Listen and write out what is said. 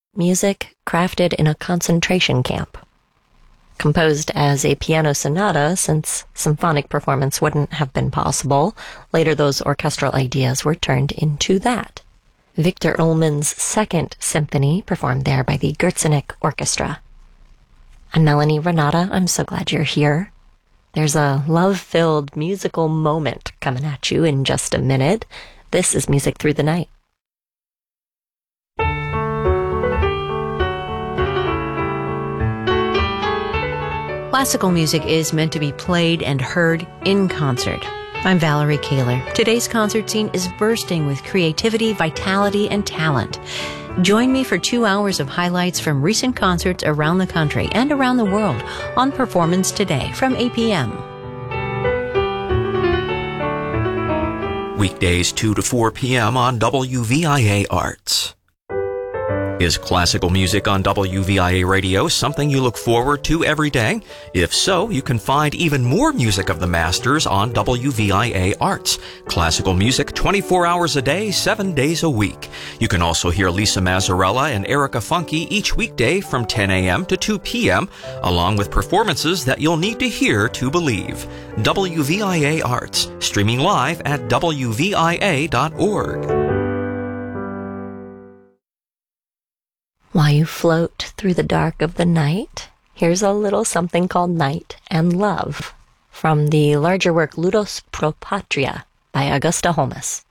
music crafted in a concentration camp. Composed as a piano sonata, since symphonic performance wouldn't have been possible, later those orchestral ideas were turned into that. Victor Ullmann's Second Symphony, performed there by the Gertsenik Orchestra. I'm Melanie Renata. I'm so glad you're here. There's a love-filled musical moment coming at you in just a minute. This is Music Through the Night. Classical music is meant to be played and heard in concert. I'm Valerie Kaler. Today's concert scene is bursting with creativity, vitality, and talent. Join me for 2 hours of highlights from recent concerts around the country and around the world on Performance Today from 8 p.m. Weekdays 2 to 4 p.m. on WVIA Arts. Is classical music on WVIA radio something you look forward to every day? If so, you can find even more music of the masters on WVIA Arts. Classical music 24 hours a day, 7 days a week. You can also hear Lisa Mazzarella and Erica Funke each weekday from 10 a.m. to 2 p.m., along with performances that you'll need to hear to believe. WVIA Arts, streaming live at WVIA.org. While you float through the dark of the night, here's a little something called Night and Love from the larger work Ludus Pro Patria by Augusta Holmes.